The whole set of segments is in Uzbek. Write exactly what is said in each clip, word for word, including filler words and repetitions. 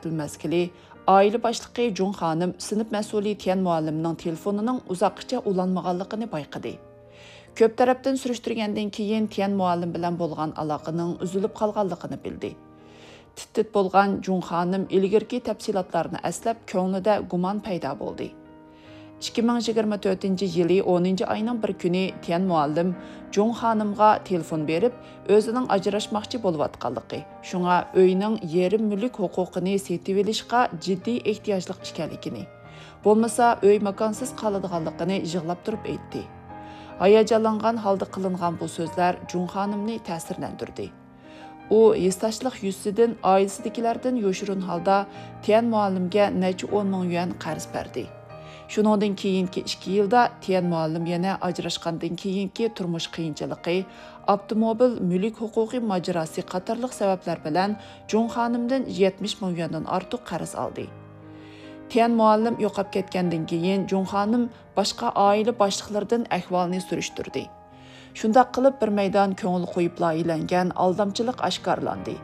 كۈتۈلمەسكىلى oila boshlig'i Jung xonim sinf mas'uli Tian muallimning telefonining uzoqcha ulanmaganligini bayqadi. Ko'p tarafdan surishtirgandan keyin Tian muallim bilan bo'lgan aloqaning uzilib qolganligini bildi. Tit-tit bo'lgan Jung xonim ilgirki tafsilotlarni aslab ko'nglida gumon paydo bo'ldi. ikki ming yigirma to'rtinchi yili o'ninchi oyning bir kuni Tian muallim Jung xonimga telefon berib, o'zining ajrashmoqchi bo'layotganligi, shunga uyning yerim mulk huquqini setib olishga jiddiy ehtiyojli ekanligini, bo'lmasa uy makonsiz qoladiganligini yig'lab turib aytdi. Hayajonlangan holda qilingan bu so'zlar Jung xonimni ta'sirlantirdi. U yestashliq yuzidan oilasidagilardan yo'shirin holda Tian muallimga necha o'n ming yuan qarz berdi. Shuningdan keyingi ikki yilda Tian muallim yana ajrashgandan keyingi turmush qiyinchiligi, avtomobil mulk huquqi mojarosi qatorliq sabablar bilan Jung xonimdan yetmish ming yuandan ortiq qarz oldi. Tian muallim yo'qolib ketgandan keyin Jung xonim boshqa oila boshliqlaridan ahvolni surishtirdi. Shundoq qilib bir maydon ko'ngil qo'yib loyilangan aldamchilik oshkorlandi.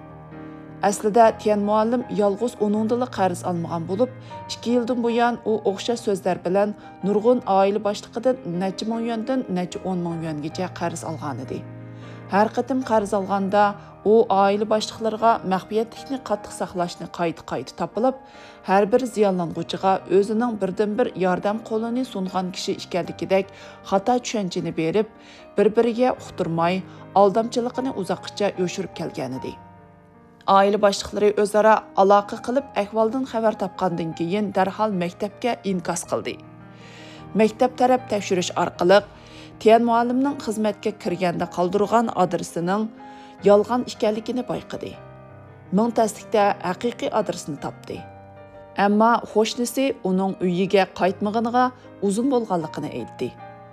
Aslida Tian muallim yolg'iz uningdili qarz olmagan bo'lib, ikki yildan buyon u o'xshash so'zlar bilan nurg'un oila boshlig'idan necha ming yuandan necha o'n ming yuangacha qarz olgan edi. Har qatim qarz olganda u oila boshliqlariga maxfiyatlikni qattiq saqlashni qayta-qayta topilib, har bir ziyonlanuvchiga o'zining birdan-bir yordam qo'lini sungan kishi ekanligidek xato tushunchani berib, bir-biriga uqtirmay, aldamchiligini uzoqcha yo'shirib kelgan edi. Oila boshliqlari o'zaro aloqa qilib, ahvoldan xabar topgandan keyin darhol maktabga inkos qildi. Maktab taraf tekshirish orqali Tian muallimning xizmatga kirganda qoldirgan adresining yolg'on ekanligini bayqadi. Ming tasdiqda haqiqiy adresini topdi. Ammo xo'shnisi uning uyiga qaytmaganiga uzun bo'lganligini aytdi.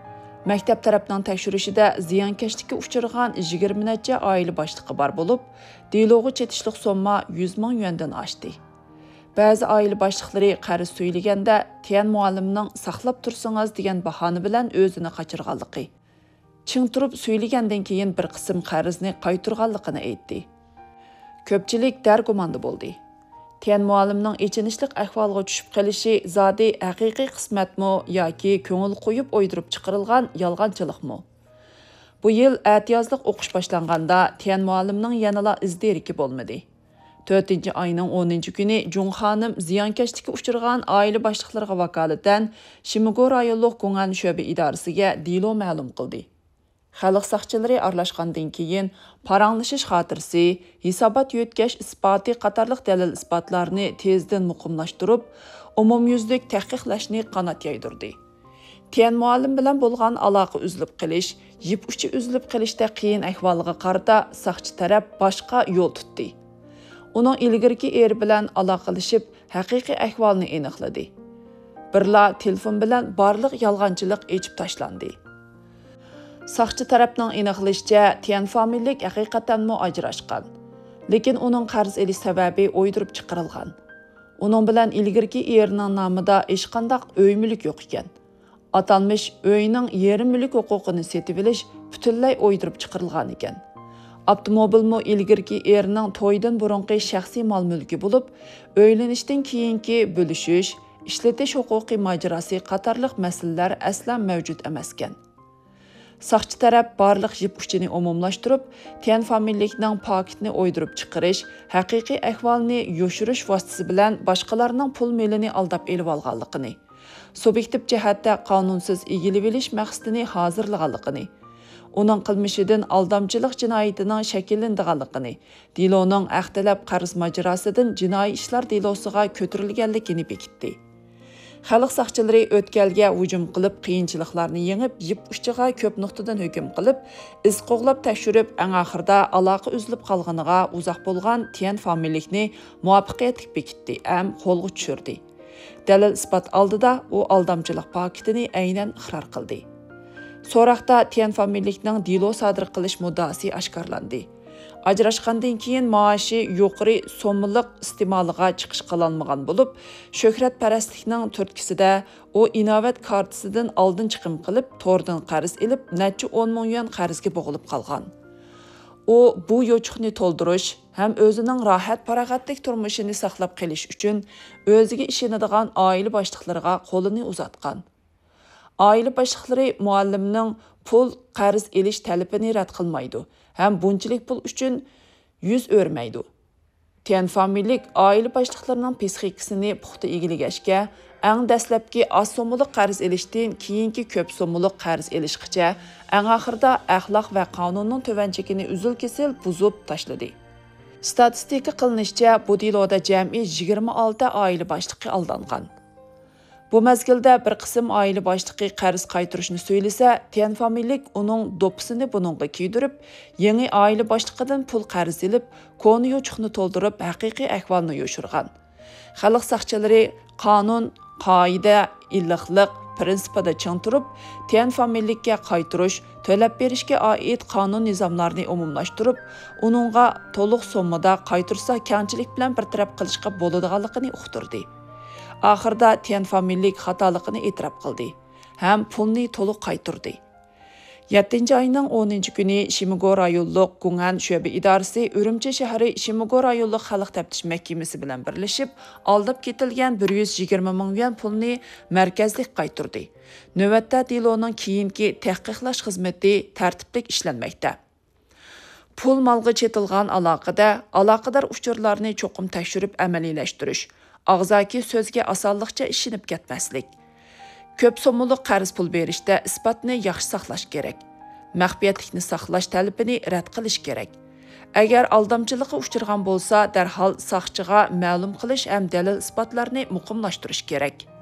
Maktab tarafdan tekshirishida ziyonkashlikka uchragan yigirma necha oila boshlig'i bor bo'lib, deloga chetishliq somma yuz ming yuandan oshdi. Ba'zi oila boshliqlari qarz so'ylaganda Tian muallimning saqlab tursangiz degan bahona bilan o'zini qochirganligi, ching turib so'ylagandan keyin bir qism qarzni qaytarganligini aytdi. Ko'pchilik dargumanda bo'ldi. Tian muallimning echinishlik ahvolga tushib qolishi zodi haqiqiy qismatmi yoki ko'ngil qo'yib o'ydirib chiqarilgan yolg'onchilikmi? Bu yil atiyozlik o'qish boshlanganda Tian muallimning yanala izderiki bo'lmadi. to'rtinchi oyning o'ninchi kuni Jung xonim ziyonkashlikka uchragan oila boshliqlariga vakolatan Shimigo rayonlik Gungan sho'ba idorasiga dilo ma'lum qildi. Xalq saqchilari aralashgandan keyin paranglashish xotirasi, hisobot yo'tkash isboti qatorliq dalil isbotlarni tezdan muqimlashtirib, umumyuzlik tahqiqlashni qanot yaydirdi. Tian muallim bilan bo'lgan aloqa uzilib qilish, yip uchi uzilib qilishda qiyin ahvolga qarata saqchi taraf boshqa yo'l tutdi. Uning ilgirki eri bilan aloqalashib, haqiqiy ahvolni aniqladi. Birla telefon bilan barliq yolg'onchilik echib tashlandi. Saqchi tarafning aniqlashicha, Tian familiyalik haqiqatan ajrashgan. Lekin uning qarz elish sababi o'ydirib chiqarilgan. Uning bilan ilgirki erining nomida hech qanday uy mulk yo'q ekan. Atalmish uyning yerim mulk huquqini setib olish butunlay o'ydirib chiqarilgan ekan. Avtomobilmi ilgirki erining to'ydan burunqi shaxsiy mol mulki bo'lib, uylanishdan keyingi bo'lishish, ishlatish huquqiy mojarosi qatorliq masalalar aslan mavjud emas ekan. Saqchi taraf barliq yip uchini umumlashtirib, Tian familiyalikning paketni o'ydirib chiqarish, haqiqiy ahvolni yo'shirish vositasi bilan boshqalarning pul melini aldab elib olganligini, subyektiv jihatda qonunsiz egilib olish maqsadini hozirlaganligini, uning qilmishidan aldamchilik jinoyatining shakllanganligini, deloning axtalab qarz mojarosidan jinoiy ishlar delosiga ko'tarilganligini bekitdi. Xalq saqchilari o'tkalga hujum qilib, qiyinchiliklarni yengib, yip uchiga ko'p nuqtadan hukm qilib, iz qo'g'lab tekshirib, eng oxirida aloqa uzilib qolganiga uzoq bo'lgan Tian familiyalikni muvaffaqiyatli bekitdi, ham qo'lga tushirdi. Dalil isbot oldida u aldamchilik paketini aynan iqror qildi. So'roqda Tian familiyalikning delo sodir qilish muddaosi oshkorlandi. Ajrashgandan keyin maoshi yuqori so'mliq istemoliga chiqish qilolmagan bo'lib, shuhratparastlikning turtkisida u inovat kartasidan oldin chiqim qilib, to'rdan qarz olib, necha o'n ming yuan qarzga bo'g'ilib qolgan. u bu yo'chuqni to'ldirish ham o'zining rohat parag'atlik turmushini saqlab qolish uchun o'ziga ishonadigan oila boshliqlariga qo'lini uzatgan. Oila boshliqlari muallimning pul qarz elish talabini rad qilmaydi ham bunchalik pul uchun yuz o'rmaydi. Tian familiyalik oila boshliqlarining psixikasini puxta egilgashga, eng dastlabki oz so'mlik qarz elishdan keyingi ko'p so'mlik qarz elishgacha, eng oxirida axloq va qonunning tuvanchigini uzil-kesil buzib tashladi. Statistika qilinishicha, bu deloda jami yigirma olti oila boshlig'i aldangan. Bu mezgilda bir qism oila boshlig'i qarz qaytarishni söylese, Tian familiyalik uning dopisini buningga kiydirib, yangi oila boshlig'idan pul qarz elib, koni yo'chuqni to'ldirib, haqiqiy ahvolni yo'shirgan. Xalq saqchilari qonun, qoida, illiqlik prinsipida ching turib, Tian familiylikka qaytarish, to'lab berishga oid qonun nizomlarini umumlashtirib, uningga to'liq so'mmada qaytarsa kamchilik bilan bartaraf qilishga bo'ladiganligini uqtirdi. Oxirida Tian familiyalik xatoligini e'tirof qildi ham pulni to'liq qaytardi. yettinchi oyning o'ninchi kuni Shimigo rayonlik Gungan sho'ba idorasi Urumchi shahri Shimigo rayonlik xalq taftish mahkamasi bilan birlashib, aldab ketilgan bir yuz yigirma ming yuan pulni markazlik qaytardi. Navbatda deloning keyingi tahqiqlash xizmati tartiblik ishlanmoqda. Pul malga chetilgan aloqada aloqador uchurlarni cho'qim tekshirib amaliylashtirish, og'zaki so'zga osonlikcha ishinib ketmaslik. Ko'p so'mlik qarz pul berishda isbotni yaxshi saqlash kerak. Maxfiyatlikni saqlash talabini rad qilish kerak. Agar aldamchilikqa uchirgan bo'lsa, darhol soqchiga ma'lum qilish ham dalil isbotlarni muqimlashtirish kerak.